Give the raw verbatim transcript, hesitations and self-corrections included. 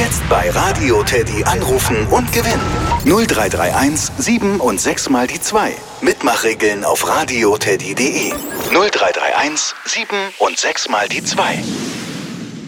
Jetzt bei Radio Teddy anrufen und gewinnen. null drei drei eins sieben und sechs mal die zwei. Mitmachregeln auf radioteddy punkt de. null drei drei eins sieben und sechs mal die zwei.